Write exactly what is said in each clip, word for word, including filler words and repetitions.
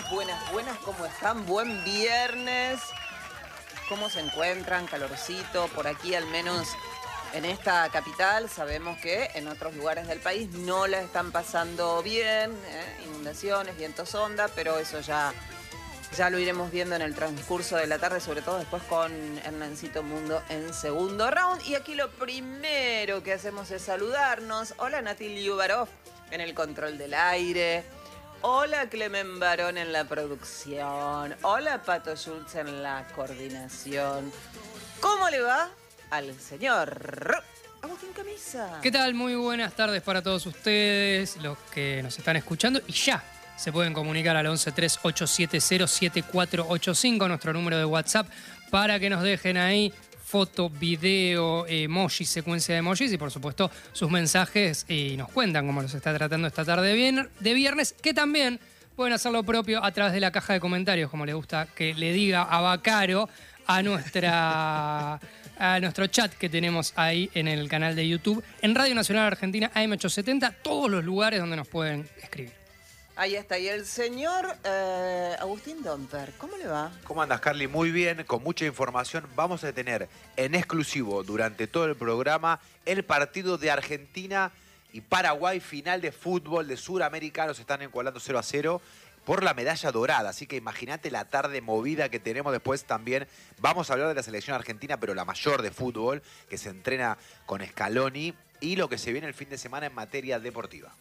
buenas, buenas, ¿cómo están? Buen viernes. ¿Cómo se encuentran? Calorcito, por aquí al menos en esta capital. Sabemos que en otros lugares del país no la están pasando bien, ¿eh? Inundaciones, vientos onda, pero eso ya, ya lo iremos viendo en el transcurso de la tarde, sobre todo después con Hernancito Mundo en segundo round. Y aquí lo primero que hacemos es saludarnos. Hola Nati Liubarov en el control del aire. Hola Clemen Barón en la producción. Hola Pato Schultz en la coordinación. ¿Cómo le va al señor Agustín Camisa? ¿Qué tal? Muy buenas tardes para todos ustedes, los que nos están escuchando. Y ya se pueden comunicar al once tres ocho siete cero siete cuatro ocho cinco, nuestro número de WhatsApp, para que nos dejen ahí foto, video, emojis, secuencia de emojis y por supuesto sus mensajes y nos cuentan cómo los está tratando esta tarde de viernes, que también pueden hacer lo propio a través de la caja de comentarios, como le gusta que le diga a Bacaro, a nuestra a nuestro chat que tenemos ahí en el canal de YouTube, en Radio Nacional Argentina A M ochocientos setenta, todos los lugares donde nos pueden escribir. Ahí está, y el señor eh, Agustín Domper, ¿cómo le va? ¿Cómo andas, Carly? Muy bien, con mucha información. Vamos a tener en exclusivo durante todo el programa el partido de Argentina y Paraguay, final de fútbol de Suramericanos, están encuadrando cero a cero por la medalla dorada, así que imagínate la tarde movida que tenemos después también. Vamos a hablar de la selección argentina, pero la mayor de fútbol, que se entrena con Scaloni, y lo que se viene el fin de semana en materia deportiva.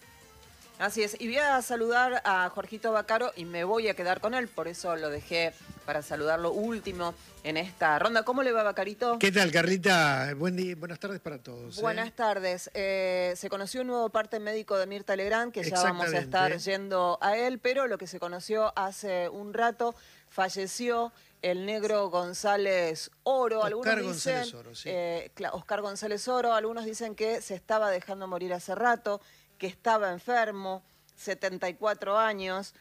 Así es, y voy a saludar a Jorgito Bacaro y me voy a quedar con él, por eso lo dejé para saludarlo último en esta ronda. ¿Cómo le va, Bacarito? ¿Qué tal, Carlita? Buen día, buenas tardes para todos. Buenas ¿eh? tardes. Eh, se conoció un nuevo parte médico de Mirta Legrand, que ya vamos a estar yendo a él, pero lo que se conoció hace un rato, falleció el negro González Oro. Oscar Algunos dicen, González Oro, sí. eh, Oscar González Oro, algunos dicen que se estaba dejando morir hace rato, que estaba enfermo, setenta y cuatro años,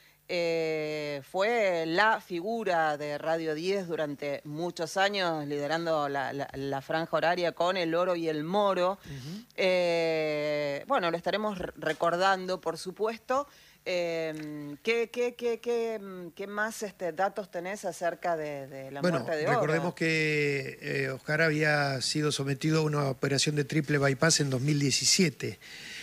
eh, fue la figura de Radio diez durante muchos años, liderando la, la, la franja horaria con El Oro y El Moro. Uh-huh. eh, bueno, lo estaremos recordando, por supuesto. Eh, ¿qué, qué, qué, qué, ¿Qué más este, datos tenés acerca de, de la bueno, muerte de Oro? Recordemos que eh, Oscar había sido sometido a una operación de triple bypass en dos mil diecisiete.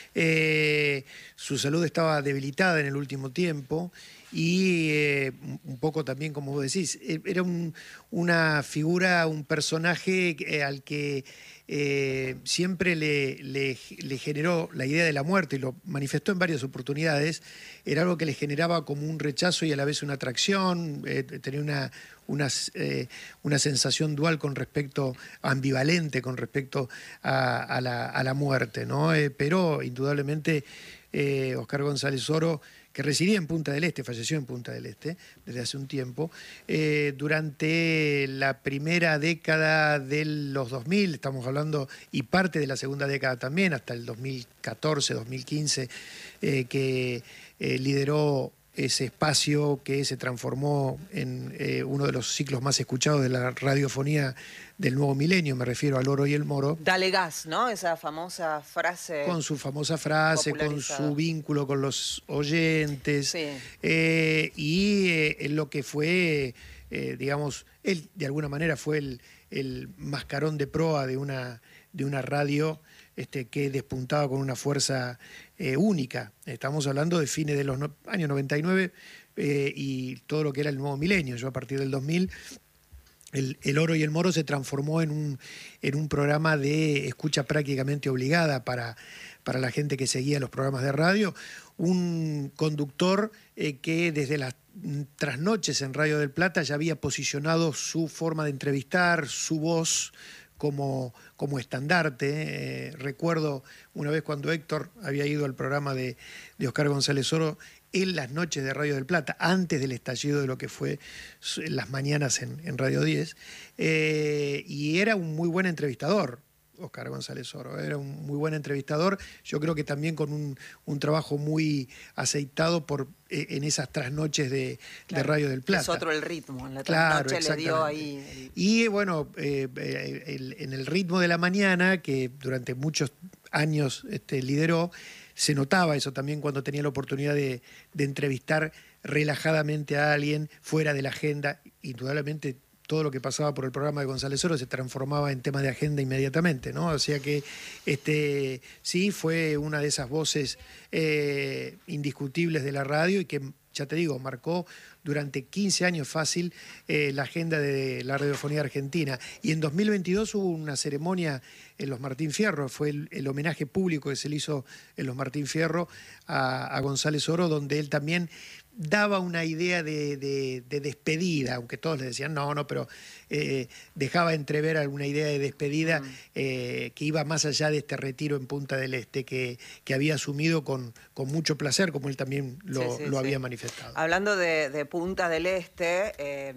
Eh, su salud estaba debilitada en el último tiempo y eh, un poco también, como vos decís, era un, una figura, un personaje eh, al que eh, siempre le, le, le generó la idea de la muerte y lo manifestó en varias oportunidades. Era algo que le generaba como un rechazo y a la vez una atracción, eh, tenía una, una, eh, una sensación dual con respecto, ambivalente con respecto a, a, la, a la muerte, ¿no? Eh, pero indudablemente eh, Oscar González Oro, que residía en Punta del Este, falleció en Punta del Este desde hace un tiempo, eh, durante la primera década de los dos mil, estamos hablando, y parte de la segunda década también, hasta el dos mil catorce, dos mil quince, eh, que eh, lideró ese espacio que se transformó en eh, uno de los ciclos más escuchados de la radiofonía del nuevo milenio, me refiero al Oro y el Moro. Dale gas, ¿no? Esa famosa frase. Con su famosa frase, con su vínculo con los oyentes. Sí. Eh, y eh, en lo que fue, eh, digamos, él de alguna manera fue el, el mascarón de proa de una, de una radio este, que despuntaba con una fuerza eh, única. Estamos hablando de fines de los no, años noventa y nueve eh, y todo lo que era el nuevo milenio. Yo a partir del dos mil... El, el Oro y el Moro se transformó en un, en un programa de escucha prácticamente obligada para, para la gente que seguía los programas de radio. Un conductor eh, que desde las trasnoches en Radio del Plata ya había posicionado su forma de entrevistar, su voz como, como estandarte. Eh, recuerdo una vez cuando Héctor había ido al programa de, de Oscar González Oro, en las noches de Radio del Plata, antes del estallido de lo que fue las mañanas en, en Radio diez, eh, y era un muy buen entrevistador, Oscar González Oro, era un muy buen entrevistador, yo creo que también con un, un trabajo muy aceitado por, eh, en esas trasnoches de, claro, de Radio del Plata. Es otro el ritmo, en la claro, trasnoche le dio ahí... Y bueno, eh, el, en el ritmo de la mañana, que durante muchos años este, lideró, se notaba eso también cuando tenía la oportunidad de, de entrevistar relajadamente a alguien fuera de la agenda. Indudablemente todo lo que pasaba por el programa de González Oro se transformaba en tema de agenda inmediatamente, ¿no? O sea que este, sí fue una de esas voces eh, indiscutibles de la radio y que, ya te digo, marcó durante quince años fácil eh, la agenda de la radiofonía argentina. Y en dos mil veintidós hubo una ceremonia en los Martín Fierro, fue el, el homenaje público que se le hizo en los Martín Fierro a, a González Oro, donde él también daba una idea de, de, de despedida, aunque todos le decían no, no, pero eh, dejaba entrever alguna idea de despedida mm. eh, que iba más allá de este retiro en Punta del Este, que, que había asumido con, con mucho placer, como él también lo, sí, sí, lo sí. había manifestado. Hablando de, de Punta del Este, eh,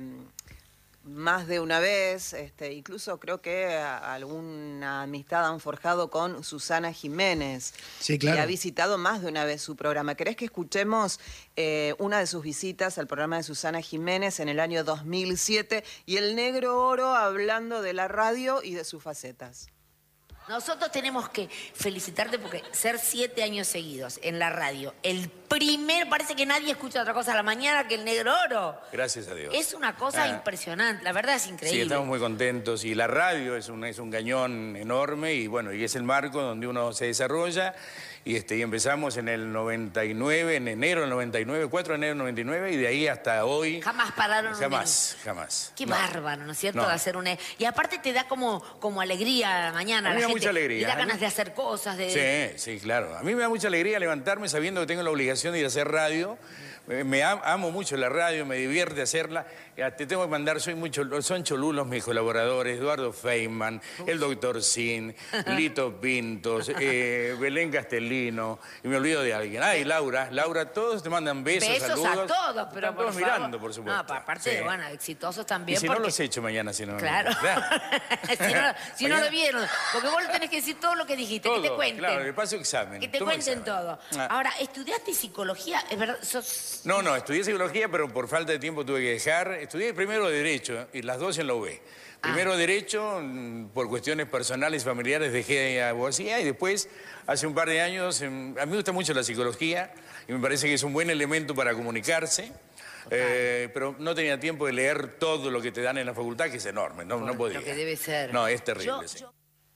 más de una vez, este, incluso creo que alguna amistad han forjado con Susana Jiménez, sí, claro. que ha visitado más de una vez su programa. ¿Querés que escuchemos eh, una de sus visitas al programa de Susana Jiménez en el año dos mil siete y el Negro Oro hablando de la radio y de sus facetas? Nosotros tenemos que felicitarte porque ser siete años seguidos en la radio, el primer, parece que nadie escucha otra cosa a la mañana que el Negro Oro. Gracias a Dios. Es una cosa ah. impresionante, la verdad es increíble. Sí, estamos muy contentos y la radio es un, es un cañón enorme y bueno, y es el marco donde uno se desarrolla y, este, y empezamos en el noventa y nueve, en enero del noventa y nueve, cuatro de enero del noventa y nueve y de ahí hasta hoy. Jamás pararon. Jamás, un... jamás. Qué no. bárbaro, ¿no es cierto? No. De hacer una... Y aparte te da como, como alegría a la mañana. A mí la me da gente, mucha alegría. Y da ganas de hacer cosas. De... Sí, sí, claro. A mí me da mucha alegría levantarme sabiendo que tengo la obligación de ir a hacer radio. Me am, amo mucho la radio, me divierte hacerla. Te tengo que mandar, soy mucho, son cholulos mis colaboradores, Eduardo Feynman, el doctor Sin, Lito Pintos, eh, Belén Castellino, y me olvido de alguien. Ay, Laura, Laura, todos te mandan besos, besos saludos. Besos a todos, pero Están por todos favor. mirando, por supuesto. No, aparte, sí. bueno, exitosos también. Y si porque... no los echo mañana, si no... Claro. claro. si no, si no lo vieron, porque vos le tenés que decir todo lo que dijiste, todo, que te cuenten. Claro, que paso examen. Que te cuenten examen. todo. Ah. Ahora, ¿estudiaste psicología? ¿Es verdad? ¿Sos... No, no, estudié psicología, pero por falta de tiempo tuve que dejar. Estudié primero Derecho, y las dos en la U B. Primero ah. Derecho, por cuestiones personales y familiares dejé abogacía, y después, hace un par de años, a mí me gusta mucho la psicología, y me parece que es un buen elemento para comunicarse. Eh, pero no tenía tiempo de leer todo lo que te dan en la facultad, que es enorme, no, no podía. Lo que debe ser. No, es terrible, yo, sí. Yo...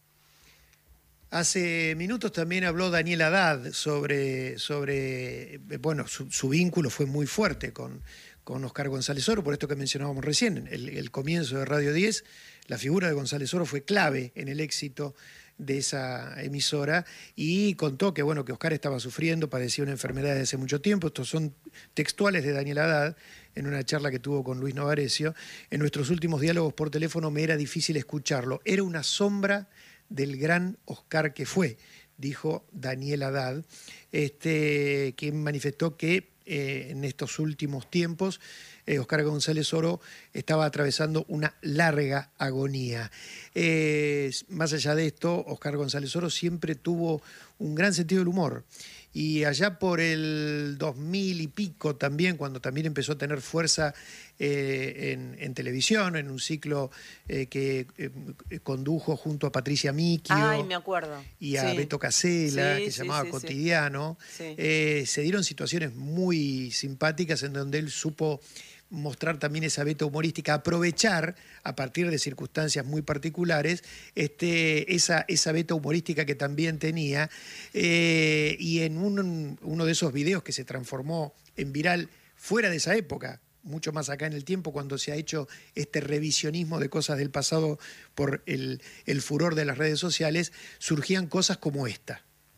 Hace minutos también habló Daniel Haddad sobre, sobre bueno, su, su vínculo fue muy fuerte con, con Oscar González Oro, por esto que mencionábamos recién, el, el comienzo de Radio diez, la figura de González Oro fue clave en el éxito de esa emisora y contó que, bueno, que Oscar estaba sufriendo, padecía una enfermedad desde hace mucho tiempo. Estos son textuales de Daniel Haddad en una charla que tuvo con Luis Novarecio. En nuestros últimos diálogos por teléfono me era difícil escucharlo. Era una sombra del gran Oscar que fue, dijo Daniel Haddad, este, quien manifestó que eh, en estos últimos tiempos eh, Oscar González Oro estaba atravesando una larga agonía. Eh, más allá de esto, Oscar González Oro siempre tuvo un gran sentido del humor. Y allá por el dos mil y pico también, cuando también empezó a tener fuerza eh, en, en televisión, en un ciclo eh, que eh, condujo junto a Patricia Micchio. Ay, me acuerdo. Y a sí. Beto Casella, sí, que se sí, llamaba sí, Cotidiano. Sí. Eh, se dieron situaciones muy simpáticas en donde él supo mostrar también esa beta humorística, aprovechar a partir de circunstancias muy particulares este, esa, esa beta humorística que también tenía eh, y en un, uno de esos videos que se transformó en viral fuera de esa época, mucho más acá en el tiempo cuando se ha hecho este revisionismo de cosas del pasado por el, el furor de las redes sociales, surgían cosas como esta.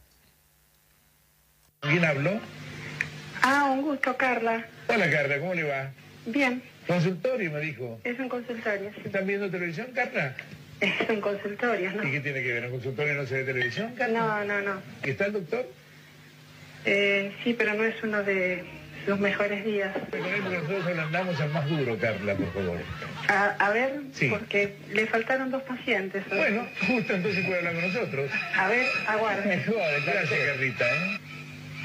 ¿Quién habló? Ah, un gusto, Carla. Hola, Carla, ¿cómo le va? Bien. Consultorio, me dijo. Es un consultorio, sí. ¿Están viendo televisión, Carla? Es un consultorio, ¿no? ¿Y qué tiene que ver? ¿Un consultorio no se ve televisión, Carla? No, no, no. ¿Y está el doctor? Eh, sí, pero no es uno de sus mejores días. Con él porque nosotros andamos al más duro, Carla, por favor. A, a ver, sí. Porque le faltaron dos pacientes. ¿No? Bueno, justo entonces puede hablar con nosotros. A ver, aguarde. Mejor, gracias, Carlita, ¿eh?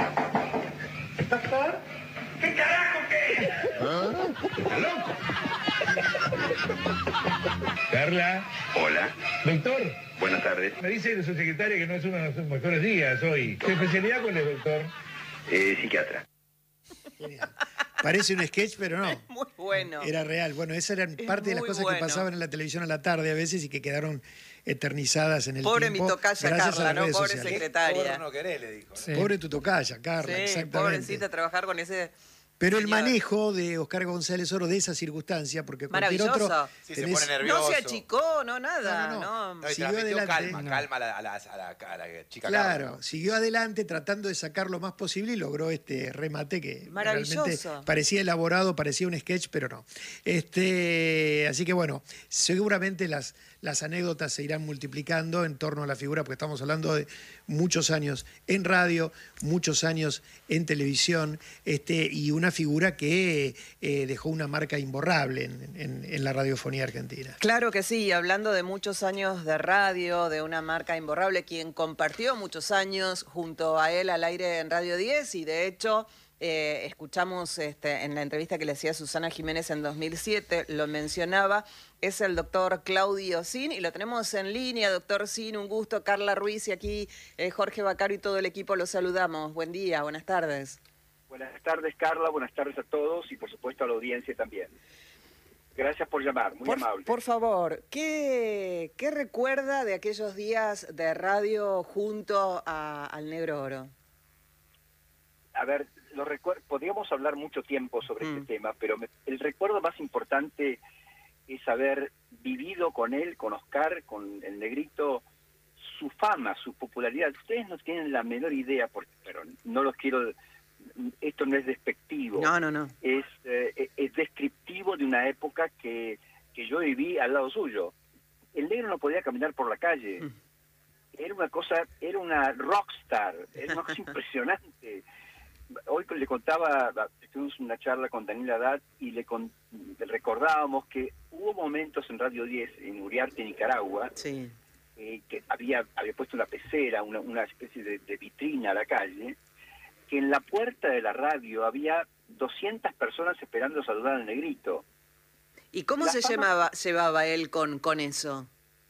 Doctor. ¿Qué carajo qué? ¿Ah? ¿Está loco? Carla. Hola. Doctor. Buenas tardes. Me dice su secretaria que no es uno de sus mejores días hoy. ¿Su especialidad cuál es, doctor? Eh, psiquiatra. Genial. Parece un sketch, pero no. Es muy bueno. Era real. Bueno, esas eran Es parte de las muy cosas bueno. que pasaban en la televisión a la tarde a veces y que quedaron eternizadas en el Pobre tiempo. mi tocaya gracias a Carla, las ¿no? redes Pobre sociales. secretaria. Porro no querés, le dijo. Sí. Pobre tu tocaya, Carla, Sí, exactamente. pobrecita, trabajar con ese... Pero el señor. manejo de Oscar González Oro de esa circunstancia, porque cualquier Maravilloso. otro... Sí, se tenés- pone nervioso. No se achicó, no nada. No, no, no. No, y Siguió transmitió adelante. calma, No. calma a la, a la- a la- a la chica Claro, Carla. siguió adelante tratando de sacar lo más posible y logró este remate que Maravilloso. realmente parecía elaborado, parecía un sketch, pero no. Este, así que bueno, seguramente las, las anécdotas se irán multiplicando en torno a la figura, porque estamos hablando de muchos años en radio, muchos años en televisión, este, y una figura que eh, dejó una marca imborrable en, en- en la radiofonía argentina. Claro que sí, hablando de muchos años de radio, de una marca imborrable, quien compartió muchos años junto a él al aire en Radio diez y de hecho eh, escuchamos este, en la entrevista que le hacía Susana Jiménez en dos mil siete, lo mencionaba, es el doctor Claudio Sin y lo tenemos en línea, doctor Sin, un gusto, Carla Ruiz y aquí eh, Jorge Bacaro y todo el equipo los saludamos. Buen día, buenas tardes. Buenas tardes, Carla. Buenas tardes a todos y, por supuesto, a la audiencia también. Gracias por llamar, muy Por, amable. por favor, ¿qué, ¿qué recuerda de aquellos días de radio junto a- al Negro Oro? A ver, lo recuer- podríamos hablar mucho tiempo sobre Mm. este tema, pero me- el recuerdo más importante es haber vivido con él, con Oscar, con el Negrito, su fama, su popularidad. Ustedes no tienen la menor idea, porque, pero no los quiero... Esto no es despectivo. No, no, no. Es, eh, es descriptivo de una época que, que yo viví al lado suyo. El negro no podía caminar por la calle. Mm. Era una cosa, era una rockstar, era una cosa impresionante. Hoy le contaba, tuvimos una charla con Daniel Haddad y le, con, le recordábamos que hubo momentos en Radio diez, en Uriarte, Nicaragua, Sí. eh, que había, había puesto una pecera, una, una especie de, de vitrina a la calle, que en la puerta de la radio había doscientas personas esperando saludar al Negrito. ¿Y cómo La se fama- llamaba, llevaba él con, con eso?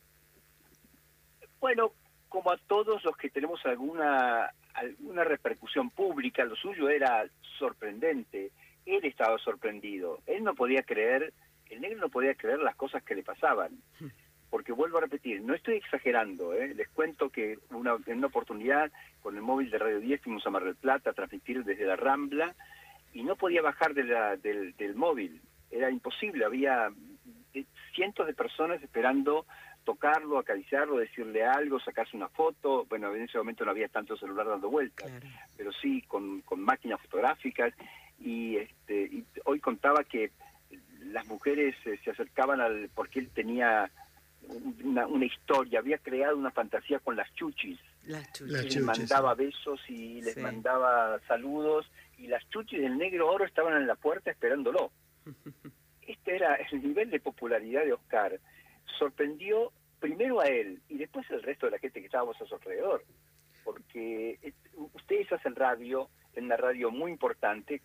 Bueno, como a todos los que tenemos alguna alguna repercusión pública, lo suyo era sorprendente. Él estaba sorprendido. Él no podía creer, el negro no podía creer las cosas que le pasaban. Porque vuelvo a repetir, no estoy exagerando, ¿eh? Les cuento que una, en una oportunidad con el móvil de Radio diez fuimos a Mar del Plata a transmitir desde la Rambla y no podía bajar de la, del, del móvil. Era imposible, había eh, cientos de personas esperando tocarlo, acariciarlo, decirle algo, sacarse una foto. Bueno, en ese momento no había tanto celular dando vueltas, Claro. pero sí con, con máquinas fotográficas. Y, este, y hoy contaba que las mujeres eh, se acercaban al... porque él tenía una, una historia, había creado una fantasía con las chuchis. Las chuchis. Las Les chuchis, mandaba sí. besos y les Sí. mandaba saludos, y las chuchis del Negro Oro estaban en la puerta esperándolo. Este era el nivel de popularidad de Oscar. Sorprendió primero a él y después al resto de la gente que estábamos a su alrededor. Porque eh, ustedes hacen radio, en una radio muy importante,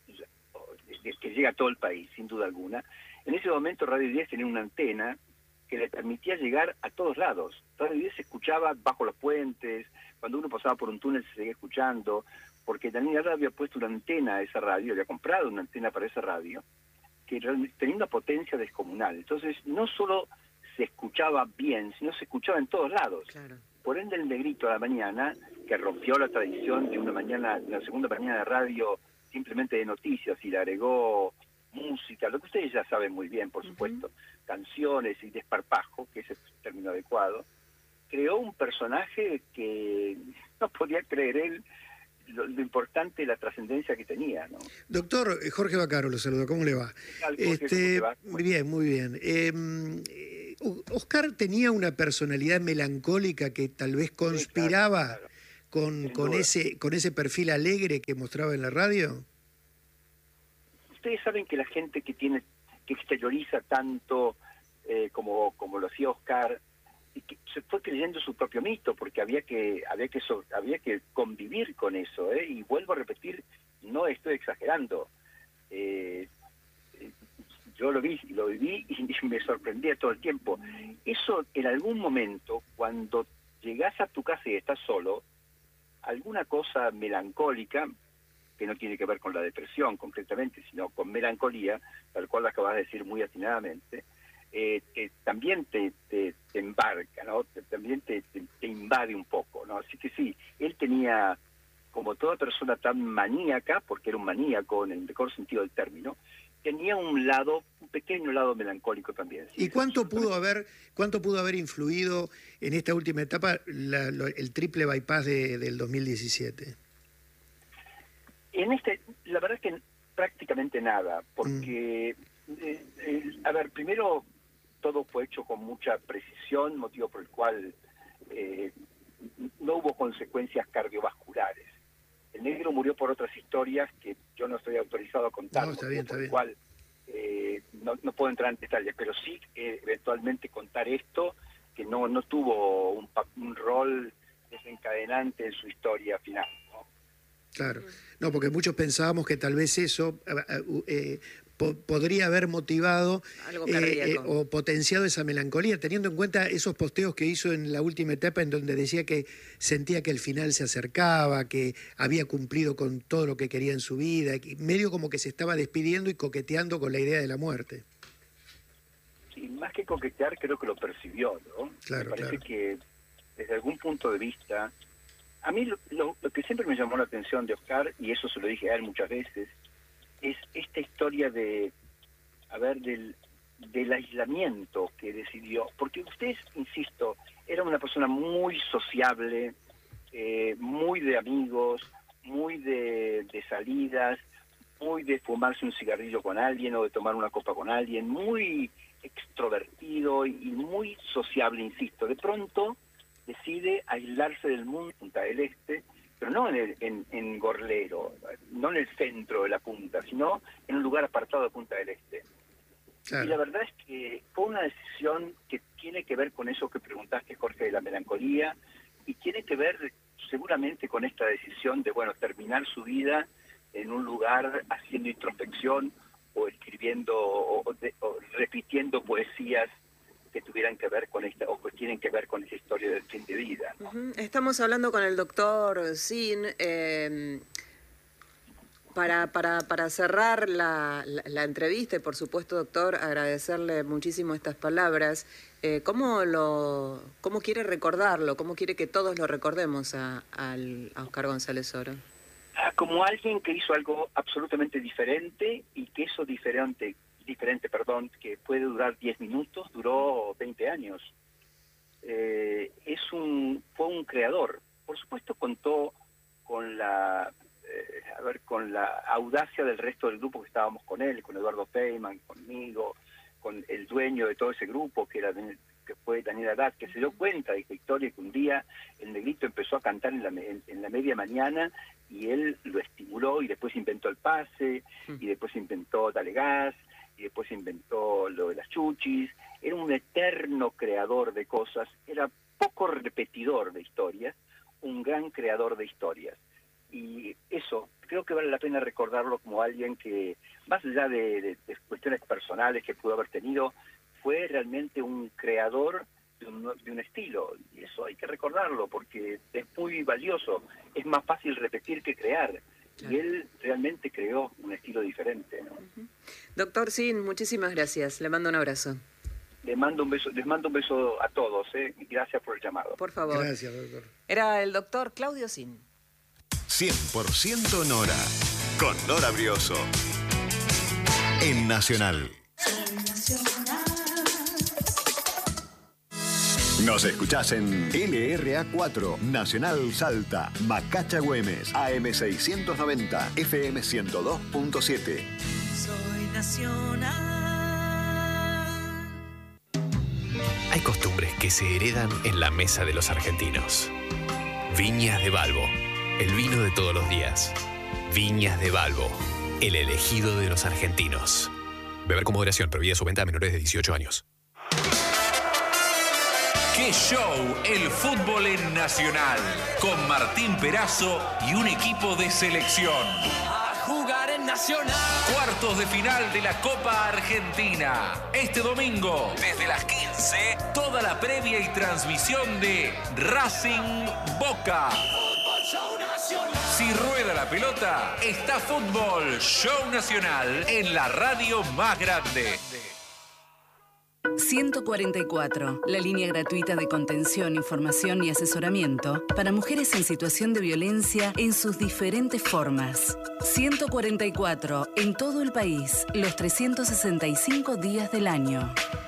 que llega a todo el país, sin duda alguna. En ese momento Radio diez tenía una antena que le permitía llegar a todos lados. Radio diez se escuchaba bajo los puentes, cuando uno pasaba por un túnel se seguía escuchando, porque Daniel Haddad había puesto una antena a esa radio, había comprado una antena para esa radio, que realmente tenía una potencia descomunal. Entonces, no solo se escuchaba bien, sino se escuchaba en todos lados. Claro. Por ende, el Negrito a la mañana, que rompió la tradición de una mañana, de una segunda mañana de radio simplemente de noticias y le agregó música, lo que ustedes ya saben muy bien, por supuesto, uh-huh. canciones y desparpajo, que es el término adecuado, creó un personaje que no podía creer él lo, lo importante, la trascendencia que tenía, ¿no? Doctor Jorge Bacaro, lo saludo, ¿cómo le va? Jorge, este, ¿cómo te va? Muy bien, muy bien. Eh, Oscar tenía una personalidad melancólica que tal vez conspiraba sí, claro, claro. con, con, ese, con ese perfil alegre que mostraba en la radio. Ustedes saben que la gente que tiene que exterioriza tanto eh, como, como lo hacía Oscar, y que se fue creyendo su propio mito, porque había que había que so, había que convivir con eso, ¿eh? Y vuelvo a repetir, no estoy exagerando. Eh, yo lo vi, lo viví y me sorprendía todo el tiempo. Eso en algún momento, cuando llegás a tu casa y estás solo, alguna cosa melancólica, que no tiene que ver con la depresión concretamente, sino con melancolía, tal cual lo acabas de decir muy atinadamente, eh, que también te, te, te embarca, ¿no? Te, también te, te, te invade un poco, ¿no? Así que sí, él tenía, como toda persona tan maníaca, porque era un maníaco en el mejor sentido del término, tenía un lado, un pequeño lado melancólico también. ¿Sí? ¿Y cuánto pudo haber, cuánto pudo haber influido en esta última etapa la, lo, el triple bypass de, del dos mil diecisiete? En este, la verdad es que prácticamente nada, porque, mm. eh, eh, a ver, primero todo fue hecho con mucha precisión, motivo por el cual eh, no hubo consecuencias cardiovasculares. El negro murió por otras historias que yo no estoy autorizado a contar, no, está bien, está por bien. el cual eh, no, no puedo entrar en detalles, pero sí eh, eventualmente contar esto, que no, no tuvo un, un rol desencadenante en su historia final, ¿no? Claro, no, porque muchos pensábamos que tal vez eso eh, eh, po podría haber motivado eh, eh, o potenciado esa melancolía, teniendo en cuenta esos posteos que hizo en la última etapa en donde decía que sentía que el final se acercaba, que había cumplido con todo lo que quería en su vida, que medio como que se estaba despidiendo y coqueteando con la idea de la muerte. Sí, más que coquetear, creo que lo percibió, ¿no? Claro, me parece claro. que desde algún punto de vista, a mí lo, lo, lo que siempre me llamó la atención de Oscar, y eso se lo dije a él muchas veces, es esta historia de, a ver, del, del aislamiento que decidió. Porque usted, insisto, era una persona muy sociable, eh, muy de amigos, muy de, de salidas, muy de fumarse un cigarrillo con alguien o de tomar una copa con alguien, muy extrovertido y, y muy sociable, insisto. De pronto decide aislarse del mundo en Punta del Este, pero no en, el, en, en Gorlero, no en el centro de la punta, sino en un lugar apartado de Punta del Este. Claro. Y la verdad es que fue una decisión que tiene que ver con eso que preguntaste, Jorge, de la melancolía, y tiene que ver seguramente con esta decisión de, bueno, terminar su vida en un lugar haciendo introspección o escribiendo o, de, o repitiendo poesías que tuvieran que ver con esta, o que tienen que ver con esa historia del fin de vida, ¿no? Uh-huh. Estamos hablando con el doctor Sin. Eh, para, para, para cerrar la, la, la entrevista, y por supuesto, doctor, agradecerle muchísimo estas palabras. Eh, ¿cómo, lo, ¿Cómo quiere recordarlo? ¿Cómo quiere que todos lo recordemos a, a, a Oscar González Oro? Como alguien que hizo algo absolutamente diferente, y que eso diferente diferente, perdón, que puede durar diez minutos, duró veinte años. Eh, es un, fue un creador. Por supuesto contó con la, eh, a ver, con la audacia del resto del grupo que estábamos con él, con Eduardo Feynman, conmigo, con el dueño de todo ese grupo, que era que fue Daniel Haddad, que se dio cuenta de esta historia, que un día el negrito empezó a cantar en la, en, en la media mañana y él lo estimuló, y después inventó el pase, y después inventó Dale Gas, y después inventó lo de las chuchis. Era un eterno creador de cosas, era poco repetidor de historias, un gran creador de historias. Y eso, creo que vale la pena recordarlo como alguien que, más allá de, de, de cuestiones personales que pudo haber tenido, fue realmente un creador de un, de un estilo. Y eso hay que recordarlo, porque es muy valioso. Es más fácil repetir que crear. Y él realmente creó un estilo diferente, ¿no? Uh-huh. Doctor Sin, muchísimas gracias. Le mando un abrazo. Le mando un beso, les mando un beso a todos, ¿eh? Y gracias por el llamado. Por favor. Gracias, doctor. Era el doctor Claudio Sin. cien por ciento Nora, con Nora Brioso. En Nacional. Nos escuchás en L R A cuatro, Nacional Salta, Macacha Güemes, A M seiscientos noventa, F M ciento dos punto siete. Soy Nacional. Hay costumbres que se heredan en la mesa de los argentinos. Viñas de Balbo, el vino de todos los días. Viñas de Balbo, el elegido de los argentinos. Beber con moderación, prohibida su venta a menores de dieciocho años. ¡Qué show! El fútbol en Nacional, con Martín Perazo y un equipo de selección. A jugar en Nacional. Cuartos de final de la Copa Argentina. Este domingo, desde las quince, toda la previa y transmisión de Racing Boca. Si rueda la pelota, está Fútbol Show Nacional en la radio más grande. ciento cuarenta y cuatro, la línea gratuita de contención, información y asesoramiento para mujeres en situación de violencia en sus diferentes formas. ciento cuarenta y cuatro, en todo el país, los trescientos sesenta y cinco días del año.